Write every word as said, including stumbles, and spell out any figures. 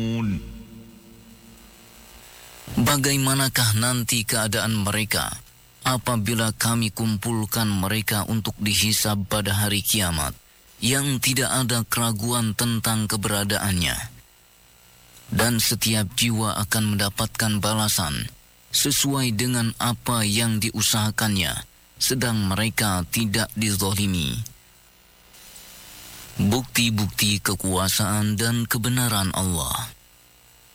Bagaimanakah nanti keadaan mereka apabila kami kumpulkan mereka untuk dihisab pada hari kiamat, yang tidak ada keraguan tentang keberadaannya. Dan setiap jiwa akan mendapatkan balasan sesuai dengan apa yang diusahakannya, sedang mereka tidak dizalimi. Bukti-bukti kekuasaan dan kebenaran Allah.